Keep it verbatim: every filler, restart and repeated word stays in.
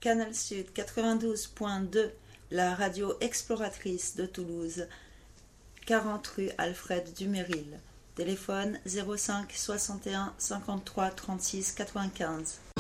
Canal Sud quatre-vingt-douze point deux, la radio exploratrice de Toulouse, quarante rue Alfred Duméril. Téléphone zéro cinq soixante et un cinquante-trois trente-six quatre-vingt-quinze.